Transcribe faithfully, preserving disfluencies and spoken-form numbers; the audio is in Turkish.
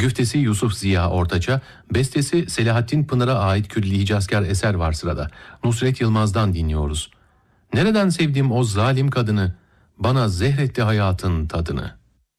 Güftesi Yusuf Ziya Ortaç'a, bestesi Selahattin Pınar'a ait Külli Hicazkar eser var sırada. Nusret Yılmaz'dan dinliyoruz. Nereden sevdim o zalim kadını, bana zehretti hayatın tadını.